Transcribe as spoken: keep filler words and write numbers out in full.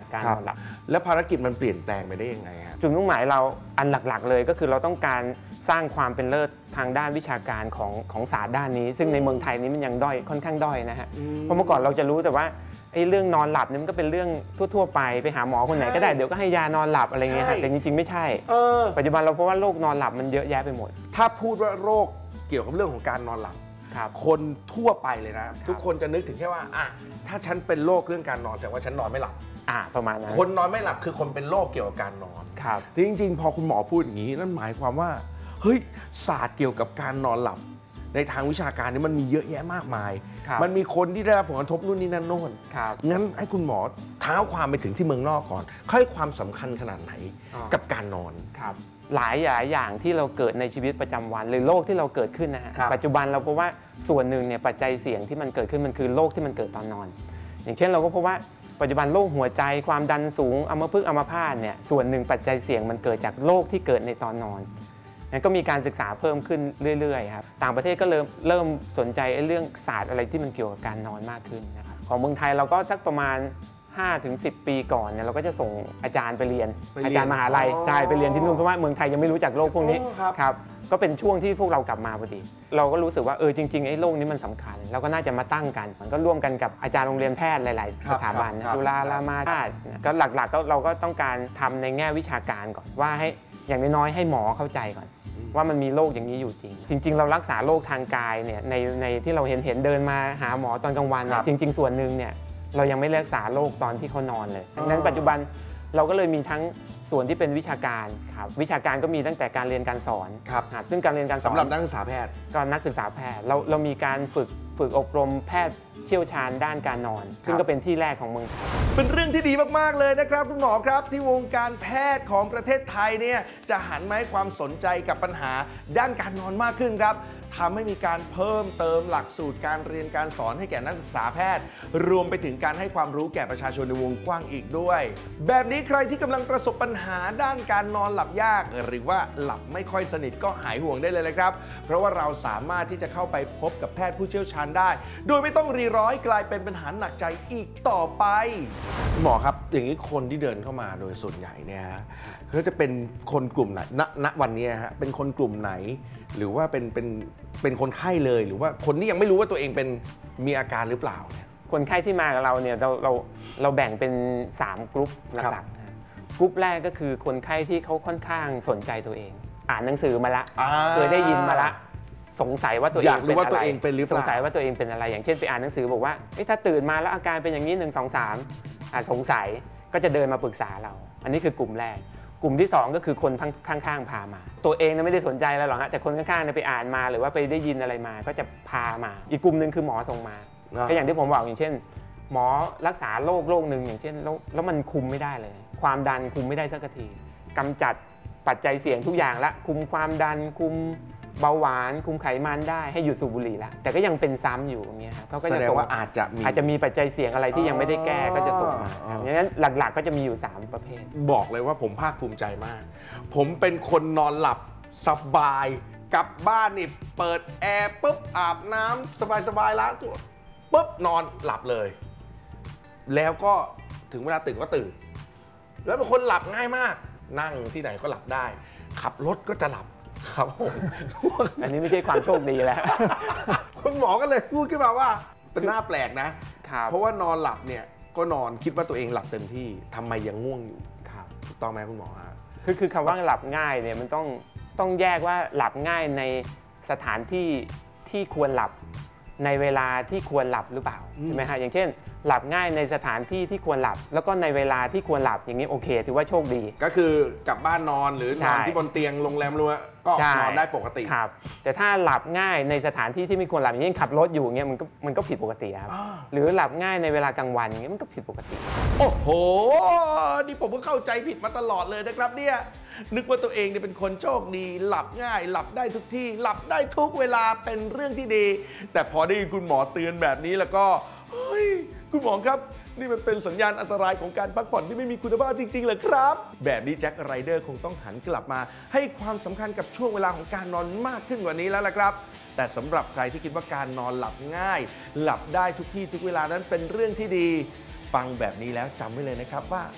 การนอนหลับแล้วภารกิจมันเปลี่ยนแปลงไปได้ยังไงครับจุดมุ่งหมายเราอันหลักๆเลยก็คือเราต้องการสร้างความเป็นเลิศทางด้านวิชาการของของศาสตร์ด้านนี้ซึ่งในเมืองไทยนี้มันยังด้อยค่อนข้างด้อยนะฮะเพราะเมื่อก่อนเราจะรู้แต่ว่าไอ้เรื่องนอนหลับนี่มันก็เป็นเรื่องทั่วๆไปไปหาหมอคนไหนก็ได้เดี๋ยวก็ให้ยานอนหลับอะไรเงี้ยแต่จริงๆไม่ใช่ปัจจุบันเราเพราะว่าโรคนอนหลับมันเยอะแยะไปหมดถ้าพูดว่าโรคเกี่ยวกับเรื่องของการนอนหลับคนทั่วไปเลยนะทุกคนจะนึกถึงแค่ว่าอ่ะถ้าฉันเป็นโรคเรื่องการนอนแสดงว่าฉันนอนไม่หลับอ่าประมาณนั้นคนนอนไม่หลับคือคนเป็นโรคเกี่ยวกับการนอนครับจริงๆพอคุณหมอพูดอย่างนี้นั่นหมายความว่าเฮ้ยศาสตร์เกี่ยวกับการนอนหลับในทางวิชาการนี่มันมีเยอะแยะมากมายมันมีคนที่ได้รับผลกระทบนู่นนี่นั่นโน่นงั้นให้คุณหมอเท้าความไปถึงที่เมืองนอกก่อนค่อยความสำคัญขนาดไหนกับการนอนครับหลายหลายอย่างที่เราเกิดในชีวิตประจำวันหรือโรคที่เราเกิดขึ้นนะฮะปัจจุบันเราพบว่าส่วนหนึ่งเนี่ยปัจจัยเสี่ยงที่มันเกิดขึ้นมันคือโรคที่มันเกิดตอนนอนอย่างเช่นเราก็พบว่าปัจจุบันโรคหัวใจความดันสูงอัมพฤกษ์อัมพาตเนี่ยส่วนหนึ่งปัจจัยเสี่ยงมันเกิดจากโรคที่เกิดในตอนนอนนั้นก็มีการศึกษาเพิ่มขึ้นเรื่อยๆครับต่างประเทศก็เริ่มเริ่มสนใจเรื่องศาสตร์อะไรที่มันเกี่ยวกับการนอนมากขึ้นนะครับของเมืองไทยเราก็สักประมาณ ห้าถึงสิบ ปีก่อนเนี่ยเราก็จะส่งอาจารย์ไปเรียนอาจารย์มหาลัยใช่ไปเรียนที่นู่นเพราะว่าเมืองไทยยังไม่รู้จักโรคพวกนี้ครับก็เป็นช่วงที่พวกเรากลับมาพอดีเราก็รู้สึกว่าเออจริงๆไอ้โรคนี้มันสำคัญเราก็น่าจะมาตั้งกันมันก็ร่วมกันกับอาจารย์โรงเรียนแพทย์หลายๆสถาบันจุฬารามาธิบดีก็หลักๆก็เราก็ต้องการทำในแง่วิชาการก่อนว่าให้อย่างน้อยๆให้หมอเข้าใจก่อนว่ามันมีโรคอย่างนี้อยู่จริงจริงๆเรารักษาโรคทางกายเนี่ยในในที่เราเห็นเห็นเดินมาหาหมอตอนกลางวันเนี่ยจริงๆส่วนหนึ่งเนี่ยเรายังไม่รักษาโรคตอนที่เขานอนเลยดังนั้นปัจจุบันเราก็เลยมีทั้งส่วนที่เป็นวิชาการครับวิชาการก็มีตั้งแต่การเรียนการสอนครับซึ่งการเรียนการสอนสำหรับนักศึกษาแพทย์ก็นักศึกษาแพทย์เราเรามีการฝึกฝึกอบรมแพทย์เชี่ยวชาญด้านการนอนซึ่งก็เป็นที่แรกของเมืองไทยเป็นเรื่องที่ดีมากๆเลยนะครับคุณหมอครับที่วงการแพทย์ของประเทศไทยเนี่ยจะหันมาให้ความสนใจกับปัญหาด้านการนอนมากขึ้นครับทำให้มีการเพิ่มเติมหลักสูตรการเรียนการสอนให้แก่นักศึกษาแพทย์รวมไปถึงการให้ความรู้แก่ประชาชนในวงกว้างอีกด้วยแบบนี้ใครที่กำลังประสบปัญหาด้านการนอนหลับยากหรือว่าหลับไม่ค่อยสนิทก็หายห่วงได้เลยนะครับเพราะว่าเราสามารถที่จะเข้าไปพบกับแพทย์ผู้เชี่ยวชาญได้โดยไม่ต้องรีร้อยกลายเป็นปัญหาหนักใจอีกต่อไปหมอครับอย่างนี้คนที่เดินเข้ามาโดยส่วนใหญ่เนี่ยเขาจะเป็นคนกลุ่มไหนณณวันนี้ฮะเป็นคนกลุ่มไหนหรือว่าเป็นเป็นเป็นคนไข้เลยหรือว่าคนที่ยังไม่รู้ว่าตัวเองเป็นมีอาการหรือเปล่าเนี่ยคนไข้ที่มากับเราเนี่ยเราเราเราแบ่งเป็นสามกลุ่มหลักๆกลุ่มแรกก็คือคนไข้ที่เขาค่อนข้างสนใจตัวเองอ่านหนังสือมาละเคยได้ยินมาละสงสัยว่าตัวเองเป็นอะไรสงสัยว่าตัวเองเป็นอะไรอย่างเช่นไปอ่านหนังสือบอกว่าถ้าตื่นมาแล้วอาการเป็นอย่างนี้หนึ่งสองสามสงสัยก็จะเดินมาปรึกษาเราอันนี้คือกลุ่มแรกกลุ่มที่สองก็คือคนข้างๆพามาตัวเองไม่ได้สนใจอะไรหรอกฮะแต่คนข้างๆไปอ่านมาหรือว่าไปได้ยินอะไรมาก็จะพามาอีกกลุ่มหนึ่งคือหมอส่งมาก็อย่างที่ผมบอกอย่างเช่นหมอรักษาโรคโรคหนึ่งอย่างเช่นแล้วมันคุมไม่ได้เลยความดันคุมไม่ได้สักทีกำจัดปัจจัยเสี่ยงทุกอย่างละคุมความดันคุมเบาหวานคุมไขมันได้ให้หยุดสูบบุหรี่แล้วแต่ก็ยังเป็นซ้ำอยู่อย่างเงี้ยครับเขาก็จะส่งว่าอาจจะมีอาจจะมีปัจจัยเสี่ยงอะไรที่ยังไม่ได้แก้ก็จะส่งมาอย่างนั้นหลักๆก็จะมีอยู่สามประเภทบอกเลยว่าผมภาคภูมิใจมากผมเป็นคนนอนหลับสบายกลับบ้านนี่เปิดแอร์ปุ๊บอาบน้ำสบายๆล้างตัวปุ๊บนอนหลับเลยแล้วก็ถึงเวลาตื่นก็ตื่นแล้วเป็นคนหลับง่ายมากนั่งที่ไหนก็หลับได้ขับรถก็จะหลับครับผมอันนี้ไม่ใช่ความโชคดีแล้วคุณหมอก็เลยพูดขึ้นมาว่าเป็นหน้าแปลกนะเพราะว่านอนหลับเนี่ยก็นอนคิดว่าตัวเองหลับเต็มที่ทำไมยังง่วงอยู่ครับถูกต้องไหมคุณหมอฮะคือคือคำว่าหลับง่ายเนี่ยมันต้องต้องแยกว่าหลับง่ายในสถานที่ที่ควรหลับในเวลาที่ควรหลับหรือเปล่าใช่ไหมฮะอย่างเช่นหลับง่ายในสถานที่ที่ควรหลับแล้วก็ในเวลาที่ควรหลับอย่างนี้โอเคถือว่าโชคดีก็คือกลับบ้านนอนหรือนอนที่บนเตียงโรงแรมรัวก็นอนได้ปกติครับแต่ถ้าหลับง่ายในสถานที่ที่ไม่ควรหลับอย่างเช่นขับรถอยู่เงี้ยมันก็มันก็ผิดปกติครับหรือหลับง่ายในเวลากลางวันอย่างเงี้ยมันก็ผิดปกติโอ้โหนี่ผมก็เข้าใจผิดมาตลอดเลยนะครับเนี่ยนึกว่าตัวเองเนี่ยเป็นคนโชคดีหลับง่ายหลับได้ทุกที่หลับได้ทุกเวลาเป็นเรื่องที่ดีแต่พอได้ยินคุณหมอเตือนแบบนี้แล้วก็เฮ้ยคุณหมอครับนี่มันเป็นสัญญาณอันตรายของการพักผ่อนที่ไม่มีคุณภาพจริงๆเหรอครับแบบนี้แจ็คไรเดอร์คงต้องหันกลับมาให้ความสำคัญกับช่วงเวลาของการนอนมากขึ้นกว่านี้แล้วล่ะครับแต่สำหรับใครที่คิดว่าการนอนหลับง่ายหลับได้ทุกที่ทุกเวลานั้นเป็นเรื่องที่ดีฟังแบบนี้แล้วจำไว้เลยนะครับว่า